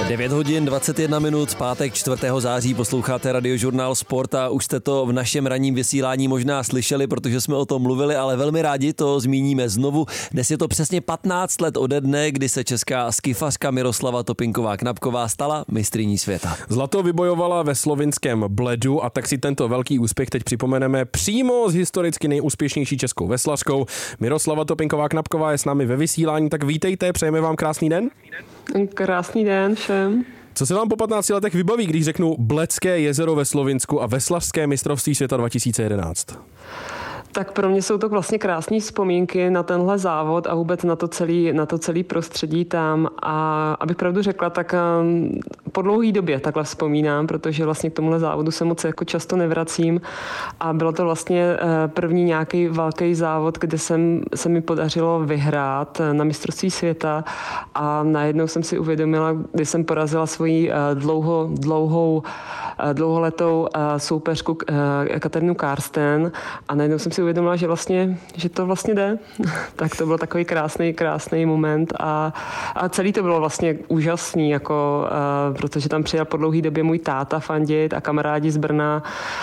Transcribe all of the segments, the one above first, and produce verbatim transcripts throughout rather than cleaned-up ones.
devět hodin dvacet jedna minut, pátek čtvrtého září posloucháte Radiožurnál Sport a už jste to v našem ranním vysílání možná slyšeli, protože jsme o tom mluvili, ale velmi rádi to zmíníme znovu. Dnes je to přesně patnáct let ode dne, kdy se česká skifařka Miroslava Topinková-Knapková stala mistryní světa. Zlato vybojovala ve slovinském Bledu a tak si tento velký úspěch teď připomeneme přímo s historicky nejúspěšnější českou veslařkou. Miroslava Topinková-Knapková je s námi ve vysílání, tak vítejte, přejeme vám krásný den. Krásný den všem. Co se vám po patnácti letech vybaví, když řeknu Bledské jezero ve Slovinsku a veslařské mistrovství světa dva tisíce jedenáct? Tak pro mě jsou to vlastně krásné vzpomínky na tenhle závod a vůbec na to celý, na to celý prostředí tam. A abych pravdu řekla, tak po dlouhé době takhle vzpomínám, protože vlastně k tomuhle závodu se moc jako často nevracím. A bylo to vlastně první nějaký velký závod, kde jsem, se mi podařilo vyhrát na mistrovství světa. A najednou jsem si uvědomila, kdy jsem porazila svoji dlouho, dlouhou, dlouholetou soupeřku Kateřinu Karsten a najednou jsem si uvědomila, že vlastně, že to vlastně jde. Tak to byl takový krásný, krásný moment a, a celý to bylo vlastně úžasný, jako, uh, protože tam přijel po dlouhý době můj táta fandit a kamarádi z Brna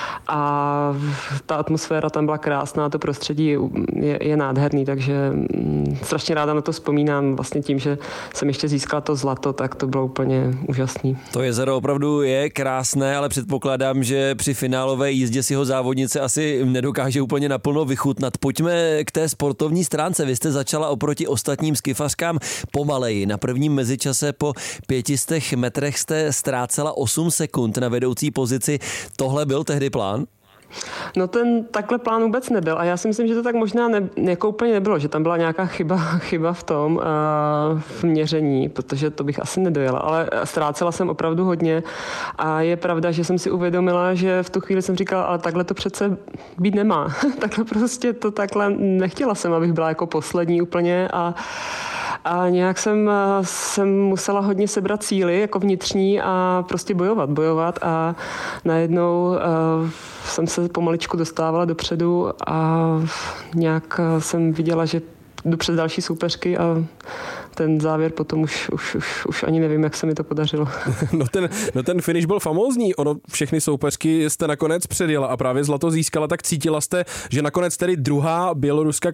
a ta atmosféra tam byla krásná, to prostředí je, je nádherný, takže mm, strašně ráda na to vzpomínám vlastně tím, že jsem ještě získala to zlato, tak to bylo úplně úžasný. To jezero opravdu je krásné, ale předpokládám, že při finálové jízdě si ho závodnice asi nedokáže úplně naplno vychutnat. Pojďme k té sportovní stránce. Vy jste začala oproti ostatním skifařkám pomaleji. Na prvním mezičase po pětistech metrech jste ztrácela osm sekund na vedoucí pozici. Tohle byl tehdy plán? No ten takhle plán vůbec nebyl a já si myslím, že to tak možná ne, jako úplně nebylo, že tam byla nějaká chyba, chyba v tom, uh, v měření, protože to bych asi nedojela, ale ztrácela jsem opravdu hodně a je pravda, že jsem si uvědomila, že v tu chvíli jsem říkala, ale takhle to přece být nemá. Takhle prostě to takhle nechtěla jsem, abych byla jako poslední úplně a A nějak jsem, jsem musela hodně sebrat síly, jako vnitřní a prostě bojovat, bojovat a najednou uh, jsem se pomaličku dostávala dopředu a nějak jsem viděla, že jdu před další soupeřky a ten závěr potom už, už, už, už ani nevím, jak se mi to podařilo. No ten, no ten finish byl famózní, ono všechny soupeřky jste nakonec předjela a právě zlato získala, tak cítila jste, že nakonec tedy druhá běloruská